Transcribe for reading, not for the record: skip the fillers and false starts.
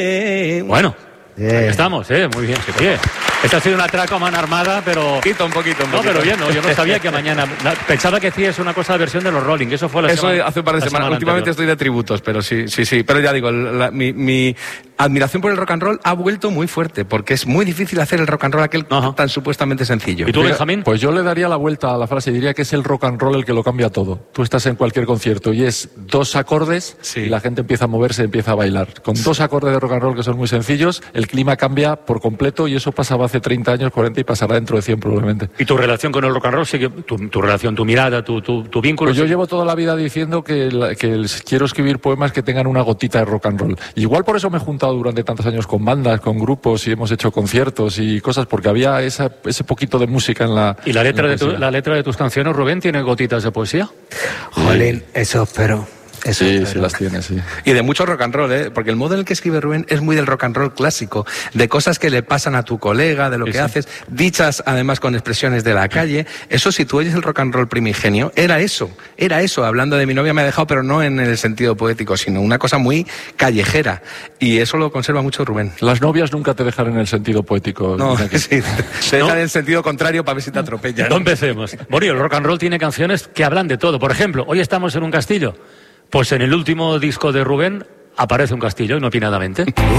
Bueno, ahí estamos, muy bien, sí, oye. Esta ha sido una traca a mano armada, pero... Un poquito. No, pero bien, no, yo no sabía que mañana... Pensaba que hacías una cosa de versión de los Rolling, eso fue la semana... Eso hace un par de semanas. Últimamente estoy de tributos, pero sí. Pero ya digo, mi admiración por el rock and roll ha vuelto muy fuerte, porque es muy difícil hacer el rock and roll aquel tan supuestamente sencillo. ¿Y tú, Benjamín? Pues yo le daría la vuelta a la frase y diría que es el rock and roll el que lo cambia todo. Tú estás en cualquier concierto y es 2 acordes y la gente empieza a moverse, empieza a bailar. Con 2 acordes de rock and roll que son muy sencillos, el clima cambia por completo y eso pasaba hace 30 años, 40 y pasará dentro de 100 probablemente. ¿Y tu relación con el rock and roll sigue? ¿Tu relación, tu mirada, tu vínculo? Pues yo llevo toda la vida diciendo que quiero escribir poemas que tengan una gotita de rock and roll. Igual por eso me he juntado durante tantos años con bandas, con grupos y hemos hecho conciertos y cosas, porque había ese poquito de música en la... ¿Y la letra de tus canciones, Rubén, tiene gotitas de poesía? Jolín, eso espero. Sí, las tiene, sí. Y de mucho rock and roll, porque el modo en el que escribe Rubén es muy del rock and roll clásico, de cosas que le pasan a tu colega, de lo que haces, dichas además con expresiones de la calle. Eso, si tú oyes el rock and roll primigenio, era eso, hablando de mi novia me ha dejado, pero no en el sentido poético, sino una cosa muy callejera. Y eso lo conserva mucho Rubén. Las novias nunca te dejan en el sentido poético. No, sí, te dejan en el sentido contrario para ver si te atropellan. No empecemos. Bueno, el rock and roll tiene canciones que hablan de todo. Por ejemplo, hoy estamos en un castillo. Pues en el último disco de Rubén aparece un castillo, inopinadamente.